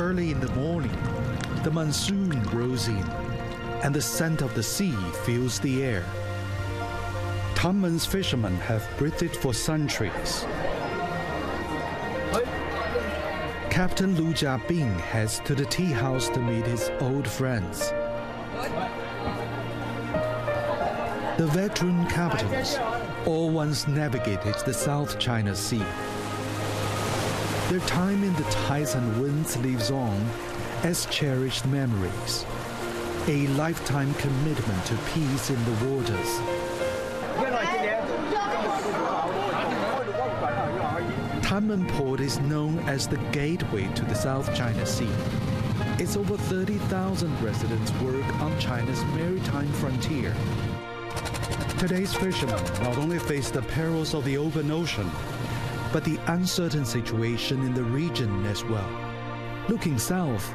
Early in the morning, the monsoon rolls in, and the scent of the sea fills the air. Tunmen's fishermen have breathed for centuries. Captain Lu Jiabing heads to the tea house to meet his old friends. The veteran captains all once navigated the South China Sea. Their time in the tides and winds lives on as cherished memories, a lifetime commitment to peace in the waters. Tunmen Port is known as the gateway to the South China Sea. Its over 30,000 residents work on China's maritime frontier. Today's fishermen not only face the perils of the open ocean, but the uncertain situation in the region as well. Looking south,